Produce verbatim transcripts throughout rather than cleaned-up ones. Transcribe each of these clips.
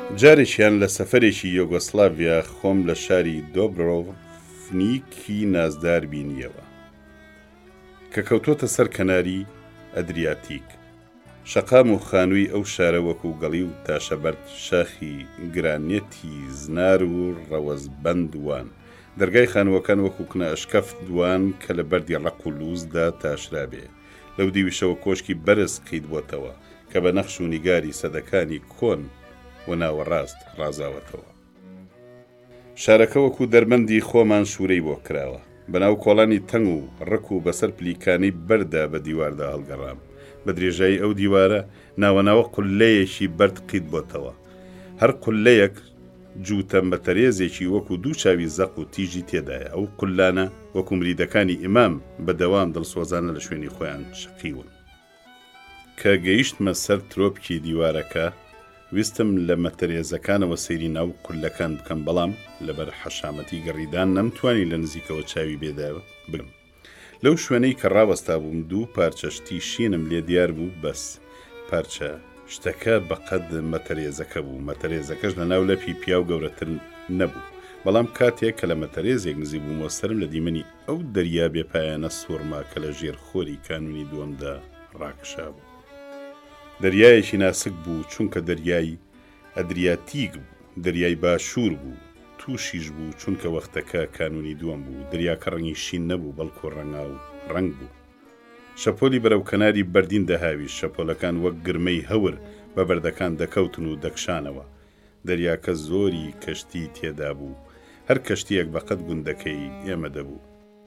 جارێکیان لە سەفەرێکی یۆگۆسلاڤیا خۆم لە شاری دۆبرۆڤنیکی نازدار بینیەوە کە کەوتۆتە سەر کەناری ئەدریاتیک. شەقام و خانووی ئەو شارە وەکو گەڵی و تاشەبەرد شاخی گرانێتی زنار و ڕەوەزبەند وان. دەرگای خانووەکان وەکو کنە ئەشکەفت دوان کە لە بەردی ڕەق و لووزدا تاشرابێ. لەو دیویشەوە کۆشکی بەرز قید بۆتەوە کە بە نەخش و نیگاری سەدەکانی کۆن و ناوەڕاست ڕازاوەتەوە. شارەکە وەکو دەرمەندی خۆمان شوورەی بۆ کراوە. بەناو کۆڵانی تەنگ و ڕق و بەسەر پلیکانی بەردا بە دیواردا هەڵگەڕام. بە درێژایی ئەو دیوارە ناوەناوە قولەیەکی بەرد قید بۆتەوە. هەر قولەیەک جووتە مەتەرێزێکی وەکو دوو چاوی زەق و تیژی تێدایە. ئەو قولانە وەکو مریدەکانی ئیمام بەدەوام دڵسۆزانە لە شوێنی خۆیان شقیون. کە گەیشتمە سەر ترۆپکی دیوارەکە ویستم لە مەتەرێزەکانەوە سەیری ناو قولەکان بکەم، بەڵام لەبەر حەشامەتی گەڕیدان نەمتوانی لە نزیکەوە چاوی بێدا بگرم. لەو شوێنەی کە ڕاوەستا بووم دوو پارچەشتی شینم لێ دیار بوو، بەس پارچە شتەکە بەقەد مەتەرێزەکە بوو. مەتەرێزەکەش لە ناو لەپی پیا و گەورەتر نەبوو، بەڵام کاتێک کە لە مەتەرێزێک نزیک بووم وەسەرم لە دیمەنی ئەو دەریا بێپایانە سوورما کە لە ژێر خۆری کانونی دووەمدا ڕاکشا بوو. دەریایەکی ناسک بوو، چونکە دەریای ئەدریاتیک بوو، دەریای باشوور بوو، تووشیش بوو چونکە وەختەکە کانونی دووەم بوو. دەریاکە ڕەنگی شین نەبوو، بەڵکو ڕەنگا و ڕەنگ بوو. شەپۆلی بەرەو کەناری بەردین دەهاوی، شەپۆلەکان وەک گرمەی هەور بە بەردەکان دەکەوتن و دەکشانەوە. دەریاکە زۆری کەشتی تێدا بوو، هەر کەشتیەک بەقەد گوندەکەی ئێمە دەبوو.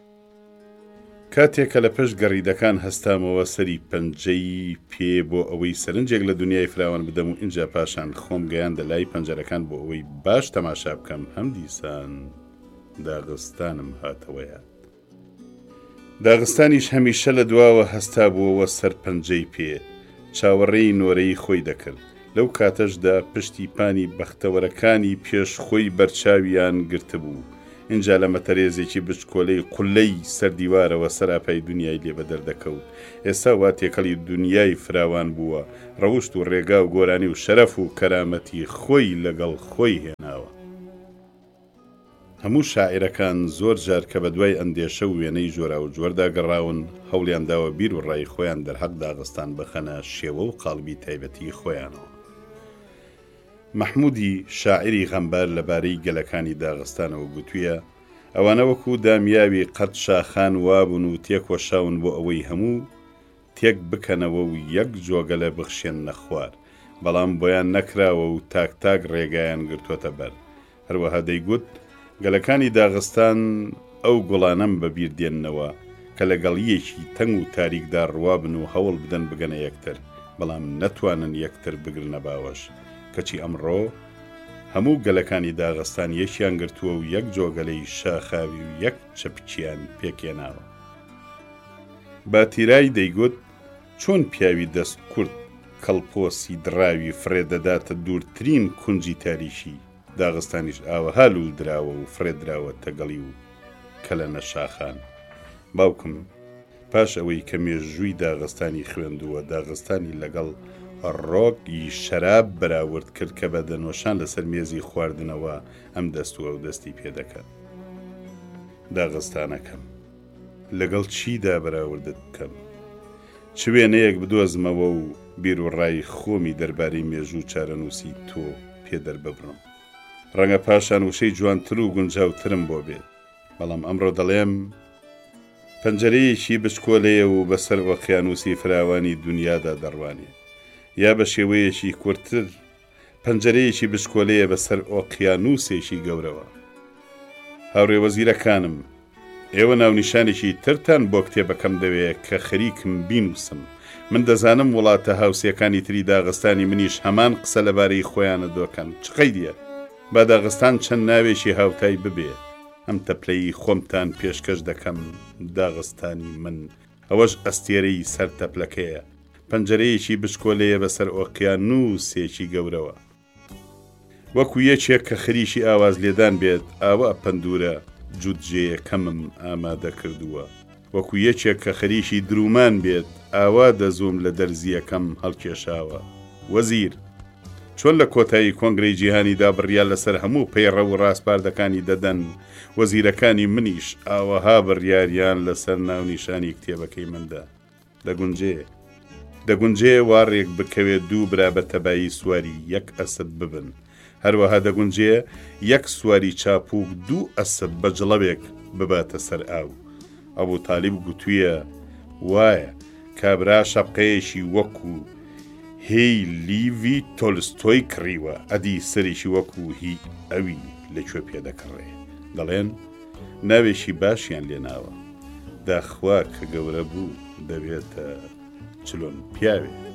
کاتێکە لە پشت گەڕیدەکان هەستامەوە سەری پەنجەی پێ بۆ ئەوەی سەرنجێک لە دنیای فراوان بدەم و اینجا پاشان خۆم گەیاندە لای پەنجەرەکان بۆ ئەوەی باش تەماشا بکەم، هەم دیسان داغستانم هاتەوەیە. داغستانیش هەمیشە لە دواوە هەستا بووەوە سەر پەنجەی پێ، چاوەڕێی نۆرەی خۆی دەکرد. لەو کاتەشدا پشتی پانی بەختەوەرەکانی پێش خۆی بەرچاویان گرتبوو. اینجا لە مەتەرێزێکی بچکۆلەی قولەی سەردیوارەوە سەراپای دنیای لێ بە دەردەکەوت. ئێستا وا تێکەڵی دنیای فراوان بووە، ڕەوشت و ڕێگا و گۆرانی و شەرەف و کەرامەتی خۆی لەگەڵ خۆی هێناوە. هەموو شاعیرەکان زۆر جار کە بە دوای ئەندێشە و وێنەی جۆرا و جۆردا گەڕاون، هەوڵیانداوە بیر و ڕای خۆیان دەرهەق داغستان بخەنە شێوە و قاڵبی تایبەتی خۆیانەوە. محمودی شاعری غەمبار لەبارەی گەلەکانی داغستانەوە گوتوویە ئەوانە وەکو دامیاوی قەت شاخان وابوون و تێکۆشاون بۆ ئەوەی هەموو تێک بکەنەوە و یەک جۆگەلە بخشێن نەخوار، بەڵام بۆیان نەکراوە و تاک تاک ڕێگایان گرتوۆتە بەر. هەروەها دەیگوت گەلەکانی داغستان ئەو گوڵانەم بەبیر دێننەوە کە لە گەڵیەکی تەنگ و تاریکدا ڕوابن و هەوڵ بدەن بگەنە یەکتر، بەڵام نەتوانن یەکتر بگرنە باوەش، کەچی ئەمڕۆ هەموو گەلەکانی داغستان یەکیان گرتووە و یەک جۆگەلەی شاخاوی و یەک چەپچیان پێکێناوە. باتیرای دەیگوت چۆن پیاوی دەست کورد کەڵپۆسی دراوی فرێدەداتە دوورترین کونجی تاریشی، داغستانیش ئاوەها لوول دراوە و فرێدراوە تەگەڵی و کەلە نەشاخان. باوکم پاش ئەوەی کە مێژووی داغستانی خوێندووە، داغستانی لەگەڵ ڕۆکی شەراب بەراورد کرد کە بە دەنۆشان لەسەر مێزی خواردنەوە ئەم دەستووە و دەستی پێدەکات. داغستانەکەم لەگەڵ چیدا بەراوردت بکەم؟ چ وێنەیەک بدۆزمەوە و بیر و ڕای خۆمی دەربارەی مێژوو چارەنووسی تۆ پێدەرببڕم. ڕەنگە پاشان وشەی جوانتر و گونجاوترم بۆ بێت، بەڵام ئەمڕۆ دەڵێم پەنجەرەیەکی بچکۆلەیە و بەسەر ئۆقیانوسی فراوانی دنیادا دەڕوانێ، یا بە شێوەیەکی کورتتر پەنجەرەیەکی بچکۆلەیە بەسەر ئۆقیانوسێکی گەورەوە. هاوڕێوەزیرەکانم، ئێوە ناونیشانێکی ترتان بۆ کتێبەکەم دەوێت کە خەریکم بینوسم. من دەزانم وڵاتە هاوسیەکانی تری داغستانی منیش هەمان قسە لەبارەی خۆیانە دۆکەن. چ قەیدیە با داغستان چەند ناوێکی هاوتای ببێ. ئەم تەپلەی خۆمتان پێشکەش دەکەم، داغستانی من ئەوەش ئەستێرەی سەر تەپلەکەیە، پەنجەرەیەکی بچکۆلەیە بەسەر ئۆقیانوسێکی گەورەوە. وەکو یەکێک کە خریشی ئاواز لێدان بێت، ئاوا پەندورە جوودجێیەکەمم ئامادە کردووە. وەکو یەکێک کە خەریشی درومان بێت، ئاوا دەزوم لە دەرزیەکەم هەڵکێشاوە. وەزیر چۆن لە کۆتایی کۆنگرەی جیهانیدا بڕیار لەسەر هەموو پەیڕە و ڕاستپاردەکانی دەدەن، وەزیرەکانی منیش ئاوەها بڕیاریان لەسەر ناونیشانی کتێبەکەی مندا. دەگونجێ دەگونجێ وارێک بکەوێت دوو برا بە تەبایی سواری یەک ئەسب ببن، هەروەها دەگونجێ یەک سواری چاپوک دوو ئەسب بە جڵەوێک بباتە سەر ئاو. ئەبوو تالیب گوتوویە وایە کابرا شەپقەیەشی وەکو هی لیڤی تۆلستۆی کڕیوە، ئەدی سەریشی وەکو هی ئەوی لەکوێ پێدەکڕێ. دەڵێن ناوێشی باشیان لێناوە، داخوا کە گەورە بوو دەبێتە چلۆن پیاوێ.